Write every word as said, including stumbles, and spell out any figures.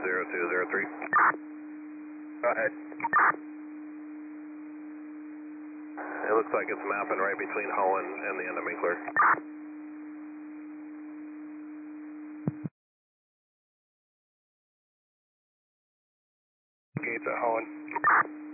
zero two zero three. Go ahead. It looks like it's mapping right between Holland and the end of Minkler. Gates at Holland.